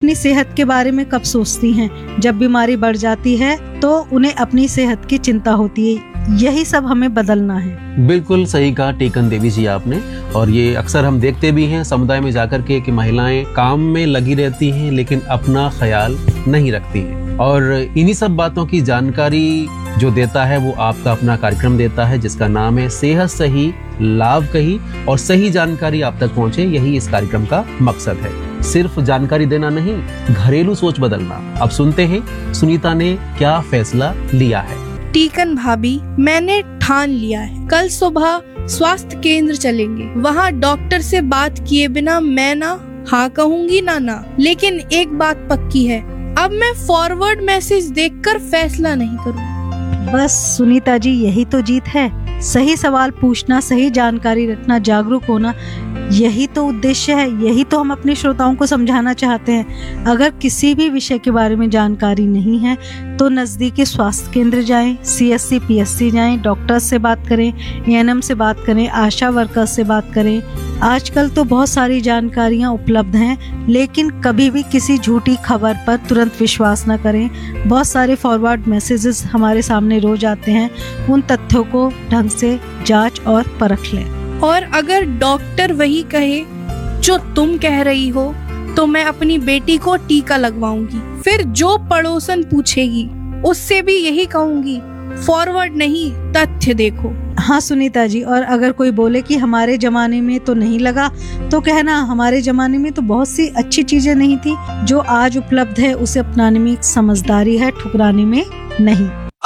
अपनी सेहत के बारे में कब सोचती हैं? जब बीमारी बढ़ जाती है तो उन्हें अपनी सेहत की चिंता होती है। यही सब हमें बदलना है। बिल्कुल सही कहा टीकन देवी जी आपने। और ये अक्सर हम देखते भी हैं समुदाय में जाकर के कि महिलाएं काम में लगी रहती हैं लेकिन अपना ख्याल नहीं रखती हैं। और इन्हीं सब बातों की जानकारी जो देता है वो आपका अपना कार्यक्रम देता है जिसका नाम है सेहत सही लाभ कही, और सही जानकारी आप तक पहुंचे, यही इस कार्यक्रम का मकसद है। सिर्फ जानकारी देना नहीं, घरेलू सोच बदलना। अब सुनते हैं सुनीता ने क्या फैसला लिया है। टीकन भाभी, मैंने ठान लिया है, कल सुबह स्वास्थ्य केंद्र चलेंगे। वहाँ डॉक्टर से बात किए बिना मैं ना हाँ कहूँगी ना। लेकिन एक बात पक्की है, अब मैं फॉरवर्ड मैसेज देखकर फैसला नहीं करूँगी। बस सुनीता जी, यही तो जीत है। सही सवाल पूछना, सही जानकारी रखना, जागरूक होना, यही तो उद्देश्य है। यही तो हम अपने श्रोताओं को समझाना चाहते हैं। अगर किसी भी विषय के बारे में जानकारी नहीं है तो नज़दीकी स्वास्थ्य केंद्र जाएं, CSC PSC जाएं, डॉक्टर से बात करें, ANM से बात करें, आशा वर्कर से बात करें। आजकल तो बहुत सारी जानकारियां उपलब्ध हैं, लेकिन कभी भी किसी झूठी खबर पर तुरंत विश्वास न करें। बहुत सारे फॉरवर्ड मैसेजेस हमारे सामने रोज आते हैं, उन तथ्यों को ढंग से जांच और परख लें। और अगर डॉक्टर वही कहे जो तुम कह रही हो तो मैं अपनी बेटी को टीका लगवाऊंगी। फिर जो पड़ोसन पूछेगी उससे भी यही कहूंगी, फॉरवर्ड नहीं तथ्य देखो। हाँ सुनीता जी, और अगर कोई बोले कि हमारे जमाने में तो नहीं लगा, तो कहना हमारे जमाने में तो बहुत सी अच्छी चीजें नहीं थी। जो आज उपलब्ध है उसे अपनाने में समझदारी है, ठुकराने में नहीं।